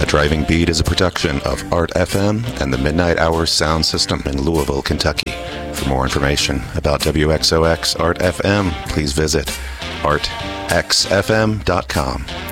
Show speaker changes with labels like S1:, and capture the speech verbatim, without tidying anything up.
S1: Driving Beat is a production of Art F M and the Midnight Hours Sound System in Louisville, Kentucky. For more information about W X O X Art F M, please visit art x f m dot com.